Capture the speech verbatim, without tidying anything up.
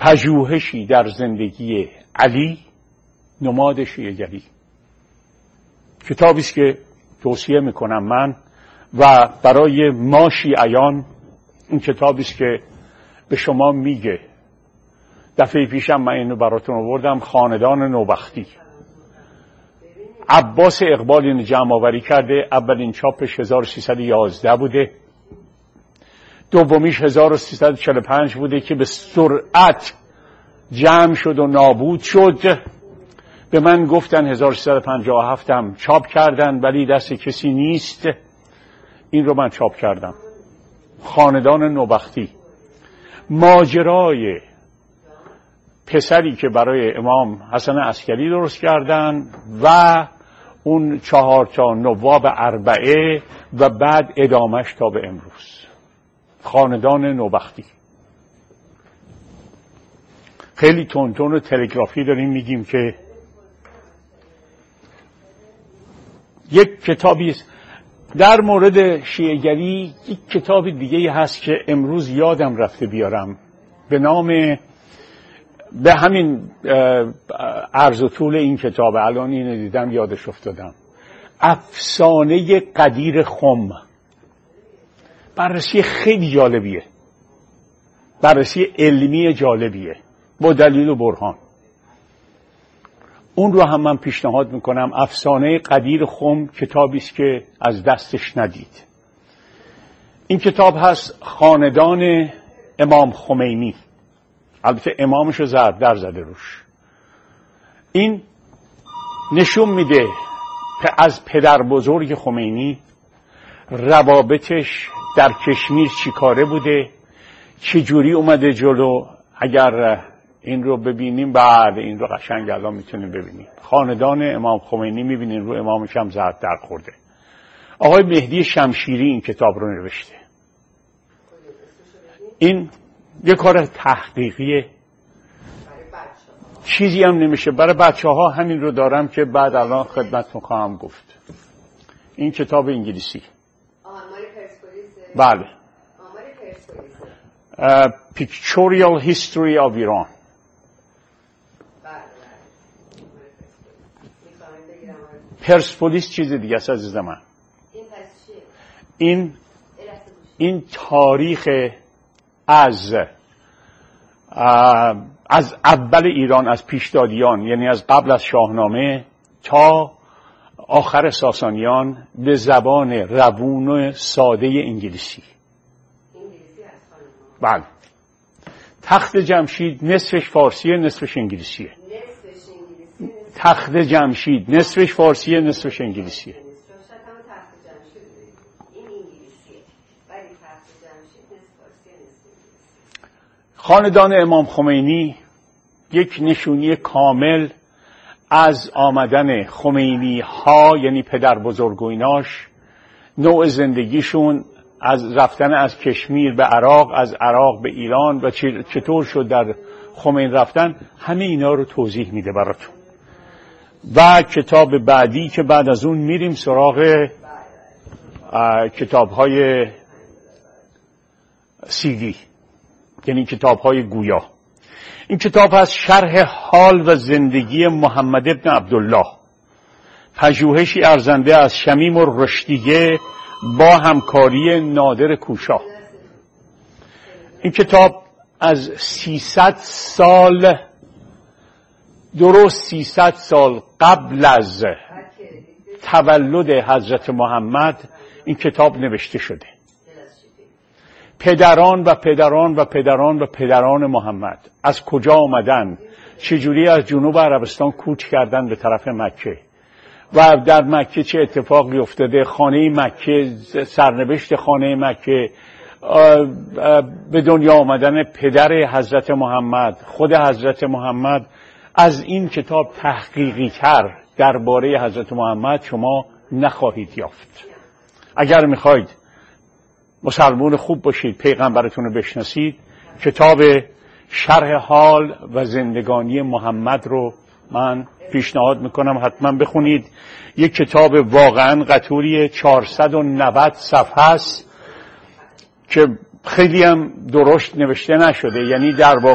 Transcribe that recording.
پژوهشی در زندگی علی، نماد شیعه‌گری. کتابی است که توصیه میکنم من و برای ما شیعیان این کتابی است که به شما میگه. دفعه پیشم من اینو براتون آوردم، خاندان نوبختی. عباس اقبال اینو جمع آوری کرده. اولین چاپش هزار و سیصد و یازده بوده، دومیش هزار و سیصد و چهل و پنج بوده که به سرعت جمع شد و نابود شد. به من گفتن هزار و سیصد و پنجاه و هفت هم چاپ کردن ولی دست کسی نیست. این رو من چاپ کردم. خاندان نوبختی، ماجرای پسری که برای امام حسن عسکری درست کردن و اون چهار تا نواب اربعه و بعد ادامش تا به امروز. خاندان نوبختی. خیلی تونتون و تلگرافی داریم میگیم که یک کتابی است. در مورد شیعه‌گری یک کتاب دیگه هست که امروز یادم رفته بیارم، به نام، به همین عرض و طول این کتاب الان اینو دیدم یادش افتادم، افسانه قدیر خم. بررسی خیلی جالبیه، بررسی علمی جالبیه با دلیل و برهان. اون رو هم من پیشنهاد میکنم. افسانه قدیر خم کتابی است که از دستش ندید. این کتاب هست خاندان امام خمینی. البته امامش رو زرد در زده روش. این نشون میده که از پدر بزرگ خمینی روابطش در کشمیر چی کاره بوده، چجوری اومده جلو. اگر این رو ببینیم، بعد این رو قشنگ الان میتونیم ببینیم. خاندان امام خمینی میبینین رو امامش هم زرد در خورده. آقای مهدی شمشیری این کتاب رو نوشته. این یه کار تحقیقیه، چیزی هم نمیشه. برای بچه ها همین رو دارم که بعد الان خدمتتون خواهم گفت. این کتاب انگلیسی. بله. Pictorial History of Iran. پرسپولیس چیز دیگه است عزیز من. این این تاریخ از از اول ایران، از پیشدادیان، یعنی از قبل از شاهنامه تا آخر ساسانیان، به زبان روون و ساده انگلیسی. بله. تخت جمشید نصفش فارسیه، نصفش انگلیسیه. تخت جمشید نصفش فارسیه، نصفش انگلیسیه. خاندان امام خمینی یک نشونی کامل از آمدن خمینی ها، یعنی پدر بزرگ و ایناش، نوع زندگیشون، از رفتن از کشمیر به عراق، از عراق به ایران و چطور شد در خمین رفتن. همه اینا رو توضیح میده براتون. و کتاب بعدی که بعد از اون میریم سراغ کتاب های سیدی، یعنی کتاب های گویا. این کتاب هست شرح حال و زندگی محمد ابن عبدالله، پژوهشی ارزنده از شمیم الرشدیه با همکاری نادر کوشا. این کتاب از سیصد سال، درست سیصد سال قبل از تولد حضرت محمد این کتاب نوشته شده. پدران و پدران و پدران و پدران محمد از کجا آمدن، چجوری از جنوب عربستان کوچ کردن به طرف مکه و در مکه چه اتفاقی افتاده، خانه مکه، سرنوشت خانه مکه، به دنیا آمدن پدر حضرت محمد، خود حضرت محمد. از این کتاب تحقیقی تر درباره حضرت محمد شما نخواهید یافت. اگر میخواید مسلمان خوب باشید، پیغمبرتون رو بشناسید، کتاب شرح حال و زندگانی محمد رو من پیشنهاد میکنم حتما بخونید. یک کتاب واقعا قطوری چهارصد و نود صفحه است که خیلی هم درشت نوشته نشده، یعنی در واقع